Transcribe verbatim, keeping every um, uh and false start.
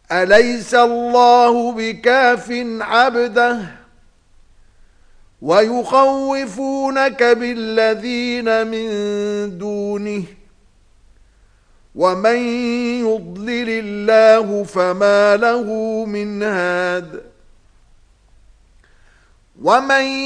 أليس الله بكاف عبده ويخوفونك بالذين من دونه ومن يضلل الله فما له من هاد ومن